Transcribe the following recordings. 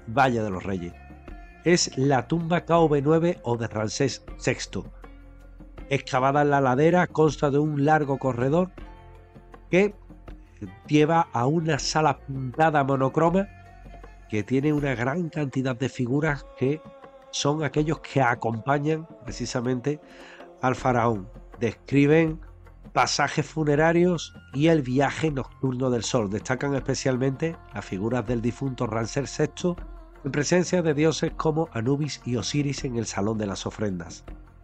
Valle de los Reyes. Es la tumba KV9 o de Ramsés VI. Excavada en la ladera, consta de un largo corredor que lleva a una sala pintada monocroma que tiene una gran cantidad de figuras que son aquellos que acompañan precisamente al faraón. Describen pasajes funerarios y el viaje nocturno del sol. Destacan especialmente las figuras del difunto Ramsés VI en presencia de dioses como Anubis y Osiris en el salón de las ofrendas.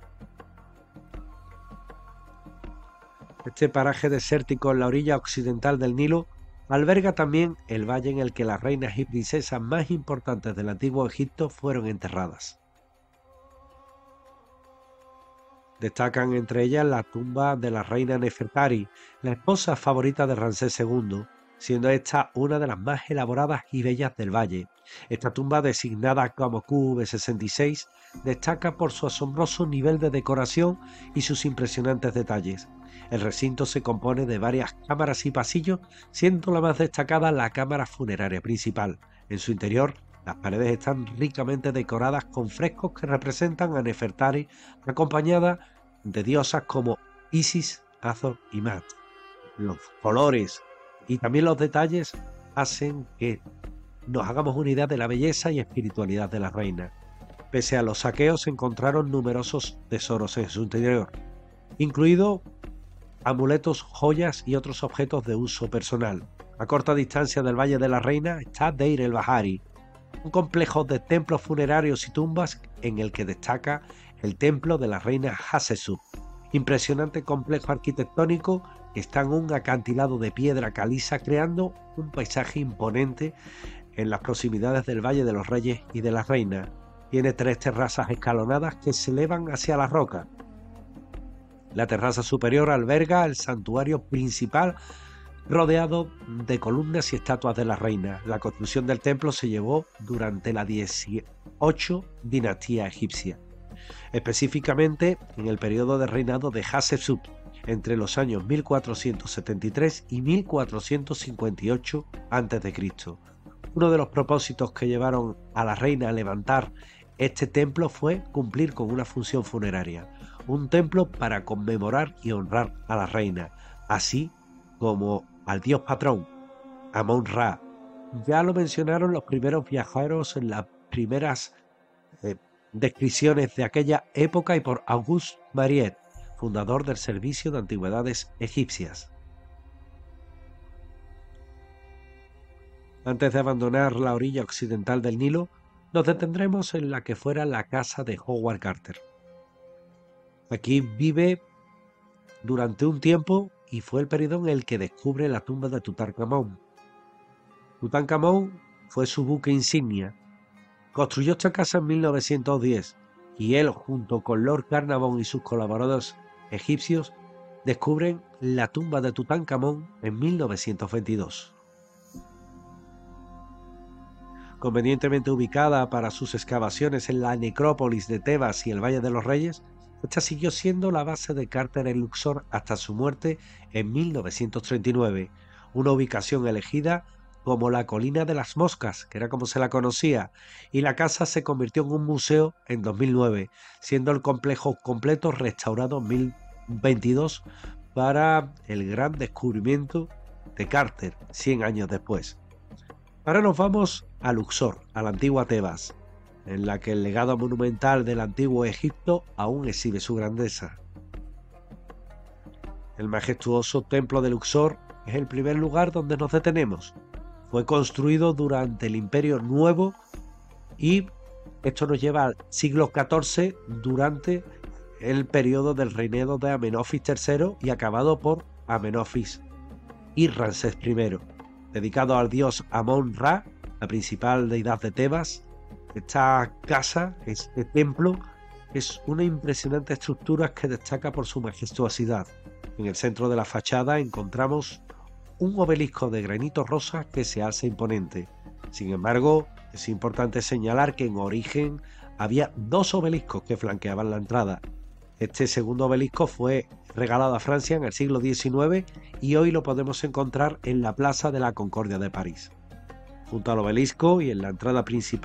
Este paraje desértico en la orilla occidental del Nilo alberga también el valle en el que las reinas y princesas más importantes del antiguo Egipto fueron enterradas. Destacan entre ellas la tumba de la reina Nefertari, la esposa favorita de Ramsés II, siendo esta una de las más elaboradas y bellas del valle. Esta tumba, designada como QV66, destaca por su asombroso nivel de decoración y sus impresionantes detalles. El recinto se compone de varias cámaras y pasillos, siendo la más destacada la cámara funeraria principal. En su interior, las paredes están ricamente decoradas con frescos que representan a Nefertari, acompañada de diosas como Isis, Hathor y Mat. Los colores y también los detalles hacen que nos hagamos una idea de la belleza y espiritualidad de la reina. Pese a los saqueos, se encontraron numerosos tesoros en su interior, incluido amuletos, joyas y otros objetos de uso personal. A corta distancia del Valle de la Reina está Deir el-Bahari, un complejo de templos funerarios y tumbas en el que destaca el templo de la reina Hatshepsut, impresionante complejo arquitectónico que está en un acantilado de piedra caliza, creando un paisaje imponente en las proximidades del Valle de los Reyes y de la Reina. Tiene 3 terrazas escalonadas que se elevan hacia la roca. La terraza superior alberga el santuario principal, rodeado de columnas y estatuas de la reina. La construcción del templo se llevó durante la 18 dinastía egipcia, específicamente en el periodo de reinado de Hatshepsut, entre los años 1473 y 1458 a.C. Uno de los propósitos que llevaron a la reina a levantar este templo fue cumplir con una función funeraria, un templo para conmemorar y honrar a la reina, así como al dios patrón, Amón-Ra. Ya lo mencionaron los primeros viajeros en las primeras descripciones de aquella época y por Auguste Mariette, fundador del Servicio de Antigüedades Egipcias. Antes de abandonar la orilla occidental del Nilo, nos detendremos en la que fuera la casa de Howard Carter. Aquí vive durante un tiempo y fue el periodo en el que descubre la tumba de Tutankamón. Tutankamón fue su buque insignia. Construyó esta casa en 1910 y él, junto con Lord Carnarvon y sus colaboradores egipcios, descubren la tumba de Tutankamón en 1922. Convenientemente ubicada para sus excavaciones en la necrópolis de Tebas y el Valle de los Reyes, esta siguió siendo la base de Carter en Luxor hasta su muerte en 1939, una ubicación elegida como la Colina de las Moscas, que era como se la conocía, y la casa se convirtió en un museo en 2009, siendo el complejo completo restaurado en 2022 para el gran descubrimiento de Carter 100 años después. Ahora nos vamos a Luxor, a la antigua Tebas, en la que el legado monumental del antiguo Egipto aún exhibe su grandeza. El majestuoso templo de Luxor es el primer lugar donde nos detenemos. Fue construido durante el Imperio Nuevo y esto nos lleva al siglo XIV, durante el periodo del reinado de Amenofis III y acabado por Amenofis y Ramsés I. Dedicado al dios Amón-Ra, la principal deidad de Tebas, esta casa, este templo, es una impresionante estructura que destaca por su majestuosidad. En el centro de la fachada encontramos un obelisco de granito rosa que se alza imponente. Sin embargo, es importante señalar que en origen había 2 obeliscos que flanqueaban la entrada. Este segundo obelisco fue regalado a Francia en el siglo XIX y hoy lo podemos encontrar en la Plaza de la Concordia de París. Junto al obelisco y en la entrada principal